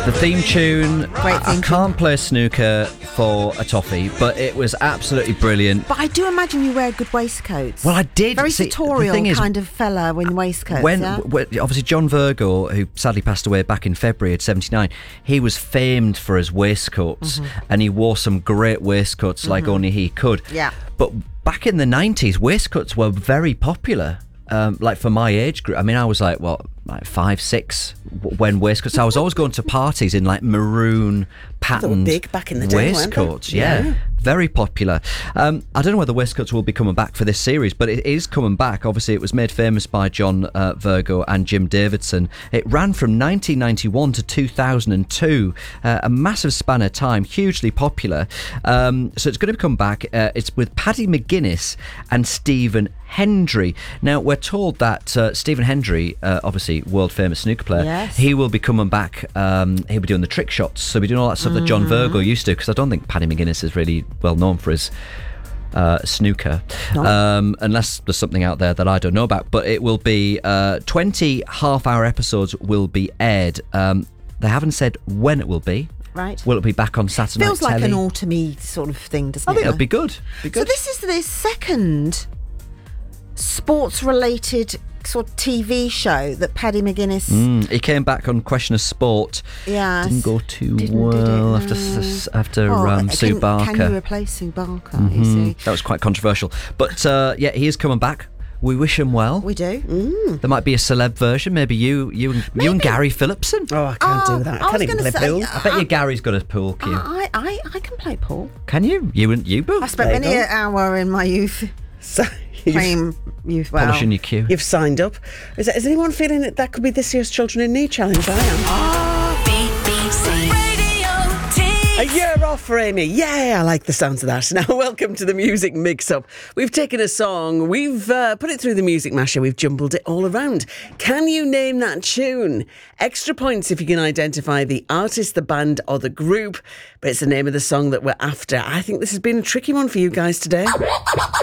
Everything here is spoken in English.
The theme tune, Great theme I can't play snooker for a toffee, but it was absolutely brilliant. But I do imagine you wear good waistcoats. Well, I did. Very See, sartorial the thing is, kind of fella in waistcoats, when yeah? obviously John Virgo, who sadly passed away back in February at 79, he was famed for his waistcoats, and he wore some great waistcoats like only he could. Yeah. But back in the 90s, waistcoats were very popular. Like for my age group, I mean, I was like 5, 6 when waistcoats. I was always going to parties in like maroon patterned big back in the day, waistcoats. weren't they? Yeah. Yeah. Very popular. I don't know whether waistcoats will be coming back for this series, but it is coming back. Obviously, it was made famous by John Virgo and Jim Davidson. It ran from 1991 to 2002, a massive span of time, hugely popular. So it's going to come back. It's with Paddy McGuinness and Stephen Hendry. Now, we're told that Stephen Hendry, obviously world famous snooker player, Yes. he will be coming back. He'll be doing the trick shots. So he'll be doing all that stuff that John Virgo used to, because I don't think Paddy McGuinness is really well known for his snooker, unless there's something out there that I don't know about. But it will be 20 half-hour episodes will be aired. They haven't said when it will be. Right. Will it be back on Saturday Feels night like telly? an autumny sort of thing, doesn't I it? think it'll be good. So this is the second sports-related sort of TV show that Paddy McGuinness... He came back on Question of Sport. Yes. Didn't go too Did well it? after Sue Barker. Can you replace Sue Barker, you see? That was quite controversial. But yeah, he is coming back. We wish him well. We do. There might be a celeb version. Maybe you and Gary Phillipson. Oh, I can't do that. I I can't was even gonna play say, pool. I bet you Gary's got a pool cue. I can play pool. Can you? You both. I spent There you many go. an hour in my youth So, playing youth. Well, Polishing your cue. you've signed up. Is anyone feeling that could be this year's Children in Need challenge? I am. BBC Radio Tips. A year off for Amy. Yeah, I like the sounds of that. Now, welcome to the Music Mix-Up. We've taken a song, we've put it through the Music Masher, we've jumbled it all around. Can you name that tune? Extra points if you can identify the artist, the band or the group, but it's the name of the song that we're after. I think this has been a tricky one for you guys today.